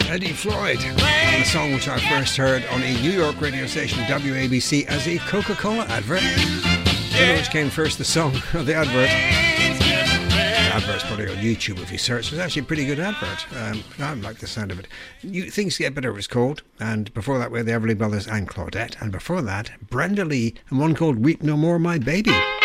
Eddie Floyd, a song which I first heard on a New York radio station, WABC, as a Coca-Cola advert. I don't know which came first, the song or the advert. The advert's probably on YouTube if you search. It was actually a pretty good advert. I like the sound of it. Things Get Better was called, and before that were the Everly Brothers and Claudette, and before that, Brenda Lee, and one called Weep No More My Baby.